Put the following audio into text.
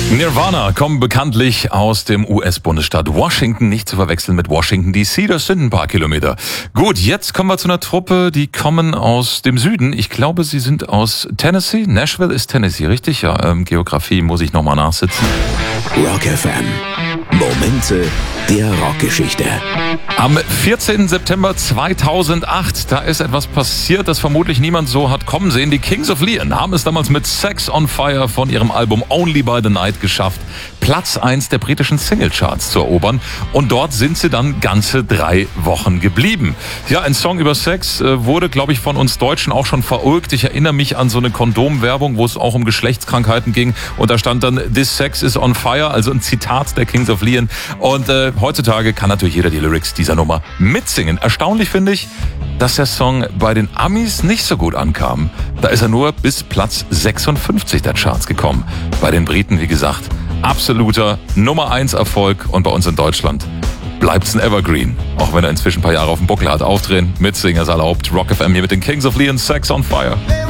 Nirvana kommen bekanntlich aus dem US-Bundesstaat Washington, nicht zu verwechseln mit Washington D.C., das sind ein paar Kilometer. Gut, jetzt kommen wir zu einer Truppe, die kommen aus dem Süden. Ich glaube, sie sind aus Tennessee. Nashville ist Tennessee, richtig? Ja, Geografie muss ich nochmal nachsitzen. Rock FM. Momente der Rockgeschichte. Am 14. September 2008, da ist etwas passiert, das vermutlich niemand so hat kommen sehen. Die Kings of Leon haben es damals mit Sex on Fire von ihrem Album Only by the Night geschafft, Platz 1 der britischen Singlecharts zu erobern. Und dort sind sie dann ganze 3 Wochen geblieben. Ja, ein Song über Sex wurde, glaube ich, von uns Deutschen auch schon verulgt. Ich erinnere mich an so eine Kondomwerbung, wo es auch um Geschlechtskrankheiten ging. Und da stand dann, "This sex is on fire", also ein Zitat der Kings of Leon. Und heutzutage kann natürlich jeder die Lyrics dieser Nummer mitsingen. Erstaunlich finde ich, dass der Song bei den Amis nicht so gut ankam. Da ist er nur bis Platz 56 der Charts gekommen. Bei den Briten, wie gesagt, absoluter Nummer 1 Erfolg. Und bei uns in Deutschland bleibt's ein Evergreen. Auch wenn er inzwischen ein paar Jahre auf dem Buckel hat. Aufdrehen, mitsingen ist erlaubt. Rock FM hier mit den Kings of Leon, Sex on Fire.